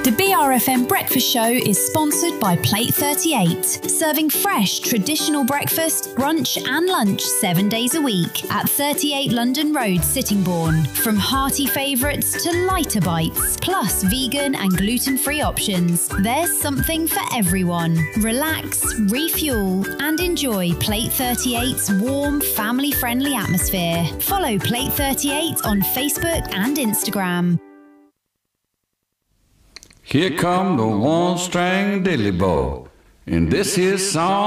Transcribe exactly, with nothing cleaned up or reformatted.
The B R F M Breakfast Show is sponsored by Plate thirty-eight, serving fresh, traditional breakfast, brunch and lunch seven days a week at thirty-eight London Road, Sittingbourne. From hearty favourites to lighter bites, plus vegan and gluten-free options, there's something for everyone. Relax, refuel and enjoy Plate thirty-eight's warm, family-friendly atmosphere. Follow Plate thirty-eight on Facebook and Instagram. Here come the one-string dilly bow, and this here song